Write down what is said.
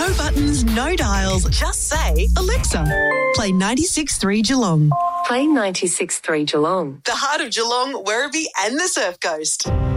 No buttons, no dials. Just say, Alexa, play 96.3 Geelong. Play 96.3 Geelong. The heart of Geelong, Werribee and the Surf Coast.